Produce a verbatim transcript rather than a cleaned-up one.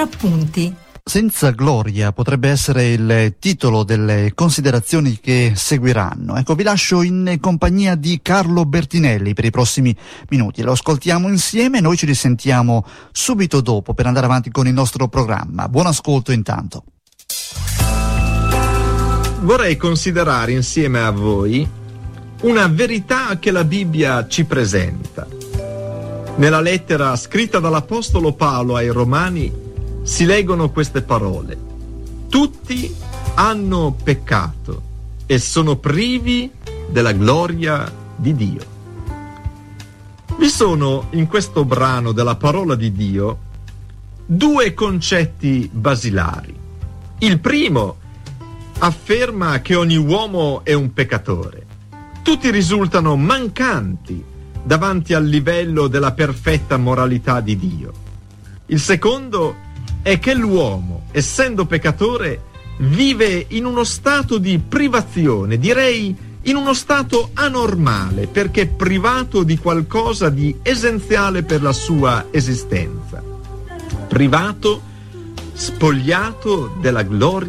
Appunti. Senza gloria potrebbe essere il titolo delle considerazioni che seguiranno. Ecco, vi lascio in compagnia di Carlo Bertinelli per i prossimi minuti. Lo ascoltiamo insieme, noi ci risentiamo subito dopo per andare avanti con il nostro programma. Buon ascolto intanto. Vorrei considerare insieme a voi una verità che la Bibbia ci presenta. Nella lettera scritta dall'Apostolo Paolo ai Romani si leggono queste parole: tutti hanno peccato e sono privi della gloria di Dio. Vi sono in questo brano della parola di Dio due concetti basilari. Il primo afferma che ogni uomo è un peccatore. Tutti risultano mancanti davanti al livello della perfetta moralità di Dio. Il secondo è che l'uomo, essendo peccatore, vive in uno stato di privazione, direi in uno stato anormale, perché privato di qualcosa di essenziale per la sua esistenza. Privato, spogliato della gloria